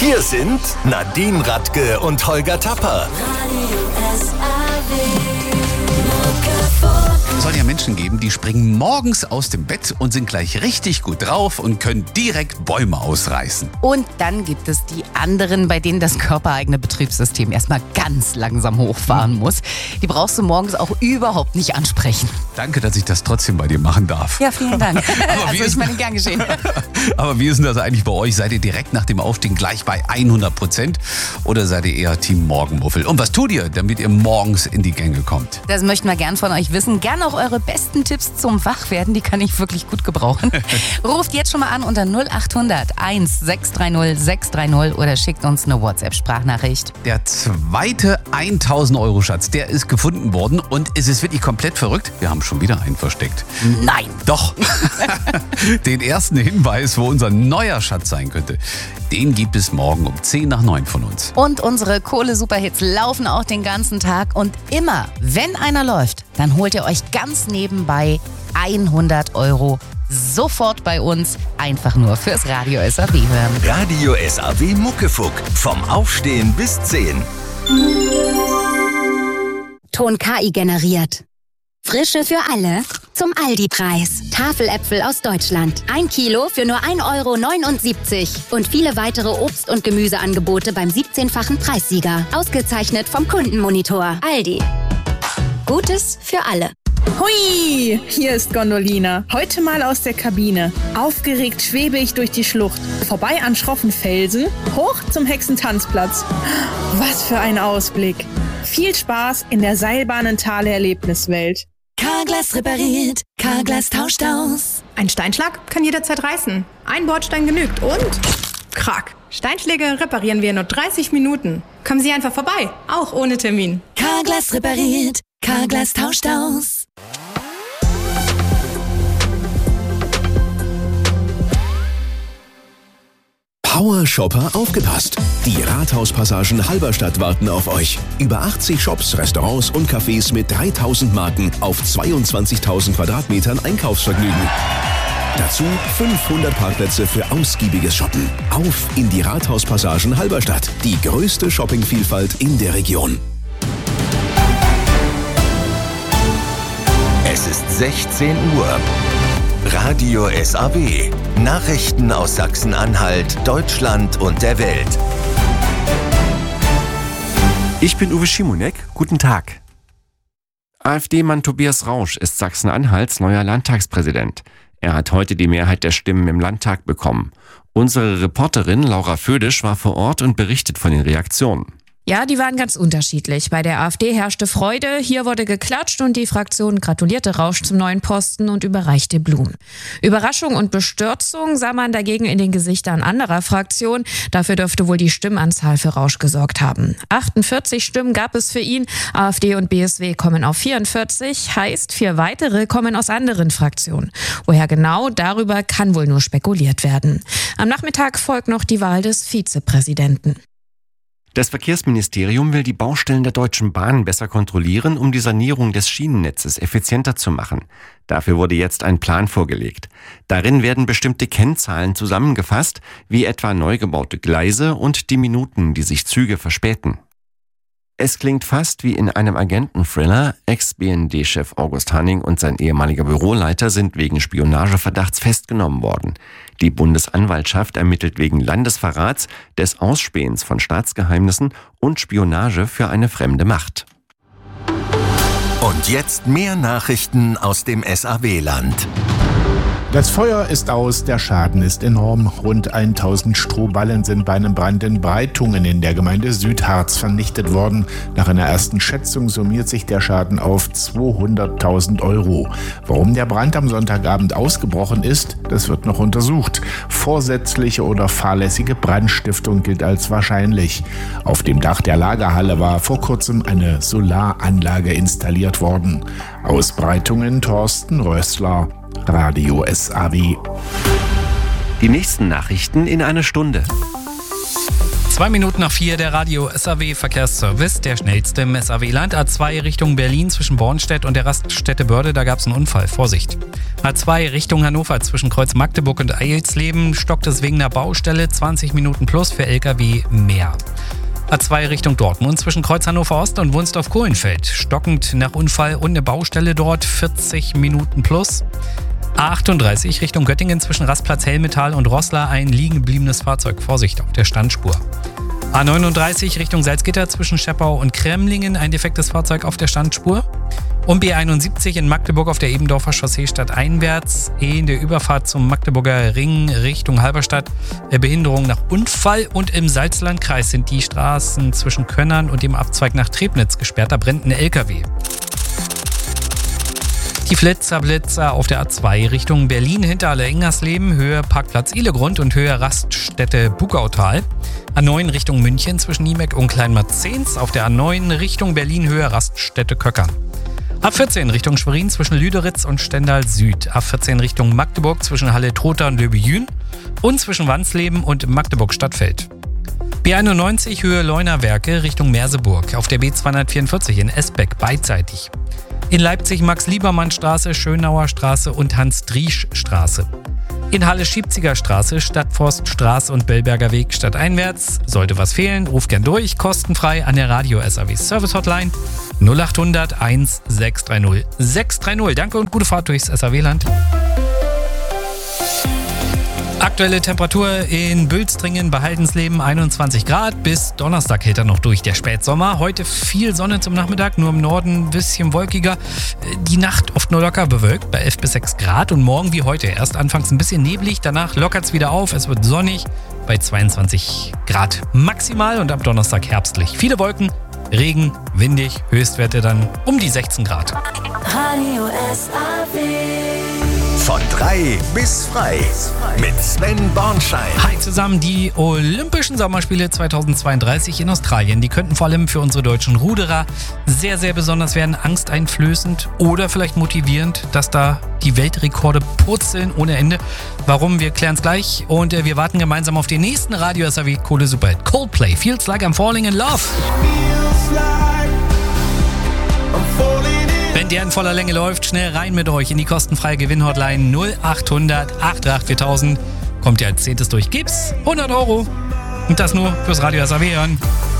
Hier sind Nadine Radke und Holger Tapper. Es soll ja Menschen geben, die springen morgens aus dem Bett und sind gleich richtig gut drauf und können direkt Bäume ausreißen. Und dann gibt es die anderen, bei denen das körpereigene Betriebssystem erstmal ganz langsam hochfahren muss. Die brauchst du morgens auch überhaupt nicht ansprechen. Danke, dass ich das trotzdem bei dir machen darf. Ja, vielen Dank. Ich meine, gern geschehen. Aber wie ist denn das eigentlich bei euch? Seid ihr direkt nach dem Aufstehen gleich bei 100% oder seid ihr eher Team Morgenmuffel? Und was tut ihr, damit ihr morgens in die Gänge kommt? Das möchten wir gern von euch wissen. Gern auch eure besten Tipps zum Wachwerden, die kann ich wirklich gut gebrauchen. Ruft jetzt schon mal an unter 0800 1630 630 oder schickt uns eine WhatsApp-Sprachnachricht. Der zweite 1.000-Euro-Schatz, der ist gefunden worden und es ist wirklich komplett verrückt. Wir haben schon wieder einen versteckt. Nein. Doch. Den ersten Hinweis, wo unser neuer Schatz sein könnte, den gibt es morgen um 8:50 von uns. Und unsere Kohle-Superhits laufen auch den ganzen Tag. Und immer, wenn einer läuft, dann holt ihr euch ganz nebenbei 100 Euro sofort bei uns. Einfach nur fürs Radio SAW hören. Radio SAW Muckefuck. Vom Aufstehen bis 10. Ton KI generiert. Frische für alle zum Aldi-Preis. Tafeläpfel aus Deutschland. 1 Kilo für nur 1,79 € und viele weitere Obst- und Gemüseangebote beim 17-fachen Preissieger. Ausgezeichnet vom Kundenmonitor. Aldi. Gutes für alle. Hui, hier ist Gondolina. Heute mal aus der Kabine. Aufgeregt schwebe ich durch die Schlucht. Vorbei an schroffen Felsen, hoch zum Hexentanzplatz. Was für ein Ausblick. Viel Spaß in der seilbahnentale Erlebniswelt. Carglass repariert, Carglass tauscht aus. Ein Steinschlag kann jederzeit reißen. Ein Bordstein genügt und krack. Steinschläge reparieren wir in nur 30 Minuten. Kommen Sie einfach vorbei, auch ohne Termin. Carglass repariert, Carglass tauscht aus. Power-Shopper aufgepasst! Die Rathauspassagen Halberstadt warten auf euch. Über 80 Shops, Restaurants und Cafés mit 3000 Marken auf 22.000 Quadratmetern Einkaufsvergnügen. Dazu 500 Parkplätze für ausgiebiges Shoppen. Auf in die Rathauspassagen Halberstadt. Die größte Shoppingvielfalt in der Region. Es ist 16 Uhr. Radio SAW. Nachrichten aus Sachsen-Anhalt, Deutschland und der Welt. Ich bin Uwe Schimonek. Guten Tag. AfD-Mann Tobias Rausch ist Sachsen-Anhalts neuer Landtagspräsident. Er hat heute die Mehrheit der Stimmen im Landtag bekommen. Unsere Reporterin Laura Födisch war vor Ort und berichtet von den Reaktionen. Ja, die waren ganz unterschiedlich. Bei der AfD herrschte Freude, hier wurde geklatscht und die Fraktion gratulierte Rausch zum neuen Posten und überreichte Blumen. Überraschung und Bestürzung sah man dagegen in den Gesichtern anderer Fraktionen. Dafür dürfte wohl die Stimmanzahl für Rausch gesorgt haben. 48 Stimmen gab es für ihn, AfD und BSW kommen auf 44, heißt 4 weitere kommen aus anderen Fraktionen. Woher genau, darüber kann wohl nur spekuliert werden. Am Nachmittag folgt noch die Wahl des Vizepräsidenten. Das Verkehrsministerium will die Baustellen der Deutschen Bahn besser kontrollieren, um die Sanierung des Schienennetzes effizienter zu machen. Dafür wurde jetzt ein Plan vorgelegt. Darin werden bestimmte Kennzahlen zusammengefasst, wie etwa neu gebaute Gleise und die Minuten, die sich Züge verspäten. Es klingt fast wie in einem Agenten-Thriller. Ex-BND-Chef August Hanning und sein ehemaliger Büroleiter sind wegen Spionageverdachts festgenommen worden. Die Bundesanwaltschaft ermittelt wegen Landesverrats, des Ausspähens von Staatsgeheimnissen und Spionage für eine fremde Macht. Und jetzt mehr Nachrichten aus dem SAW-Land. Das Feuer ist aus, der Schaden ist enorm. Rund 1000 Strohballen sind bei einem Brand in Breitungen in der Gemeinde Südharz vernichtet worden. Nach einer ersten Schätzung summiert sich der Schaden auf 200.000 €. Warum der Brand am Sonntagabend ausgebrochen ist, das wird noch untersucht. Vorsätzliche oder fahrlässige Brandstiftung gilt als wahrscheinlich. Auf dem Dach der Lagerhalle war vor kurzem eine Solaranlage installiert worden. Aus Breitungen Thorsten Rössler. Radio SAW. Die nächsten Nachrichten in einer Stunde. 2 Minuten nach 4 der Radio SAW Verkehrsservice, der schnellste im SAW-Land. A2 Richtung Berlin zwischen Bornstedt und der Raststätte Börde, da gab es einen Unfall. Vorsicht. A2 Richtung Hannover zwischen Kreuz Magdeburg und Eilsleben stockt es wegen einer Baustelle, 20 Minuten plus für LKW mehr. A2 Richtung Dortmund zwischen Kreuz Hannover Ost und Wunsdorf-Kohlenfeld. Stockend nach Unfall und eine Baustelle dort, 40 Minuten plus. A38 Richtung Göttingen zwischen Rastplatz Hellmetall und Roßla ein liegen gebliebenes Fahrzeug. Vorsicht auf der Standspur. A39 Richtung Salzgitter zwischen Scheppau und Kremlingen ein defektes Fahrzeug auf der Standspur. Und B71 in Magdeburg auf der Ebendorfer Chaussee stadteinwärts in der Überfahrt zum Magdeburger Ring Richtung Halberstadt Behinderung nach Unfall. Und im Salzlandkreis sind die Straßen zwischen Könnern und dem Abzweig nach Trebnitz gesperrt. Da brennt ein LKW. Die Blitzer auf der A2 Richtung Berlin, Hinterhalle-Engersleben, Höhe Parkplatz Ihlegrund und Höhe Raststätte Bugautal. A9 Richtung München zwischen Niemeck und Kleinmarzens, auf der A9 Richtung Berlin, Höhe Raststätte Köckern. A14 Richtung Schwerin zwischen Lüderitz und Stendal Süd. A14 Richtung Magdeburg zwischen Halle-Trotha und Löbejün und zwischen Wansleben und Magdeburg-Stadtfeld. B91 Höhe Leunawerke Richtung Merseburg, auf der B244 in Esbeck beidseitig. In Leipzig Max-Liebermann-Straße, Schönauer Straße und Hans-Driesch-Straße. In Halle Schiebziger Straße, Stadtforststraße und Bellberger Weg stadteinwärts. Sollte was fehlen, ruft gern durch, kostenfrei an der Radio SAW Service Hotline 0800 1630 630. Danke und gute Fahrt durchs SAW-Land. Aktuelle Temperatur in Bülstringen bei Haldensleben 21 Grad. Bis Donnerstag hält er noch durch, der Spätsommer. Heute viel Sonne zum Nachmittag, nur im Norden ein bisschen wolkiger. Die Nacht oft nur locker bewölkt bei 11 bis 6 Grad. Und morgen wie heute erst anfangs ein bisschen neblig, danach lockert es wieder auf. Es wird sonnig bei 22 Grad maximal und ab Donnerstag herbstlich. Viele Wolken, Regen, windig, Höchstwerte dann um die 16 Grad. Radio SAW. Von 3 bis frei mit Sven Bornschein. Hi zusammen, die Olympischen Sommerspiele 2032 in Australien, die könnten vor allem für unsere deutschen Ruderer sehr, sehr besonders werden, angsteinflößend oder vielleicht motivierend, dass da die Weltrekorde purzeln ohne Ende. Warum? Wir klären es gleich und wir warten gemeinsam auf den nächsten Radio SAW Kohle Superhit. Coldplay, Feels Like I'm Falling in Love. Wenn der in voller Länge läuft, schnell rein mit euch in die kostenfreie Gewinnhotline 0800 838 4000. Kommt ihr als 10. durch, gibt's 100 €. Und das nur fürs Radio SAW hören.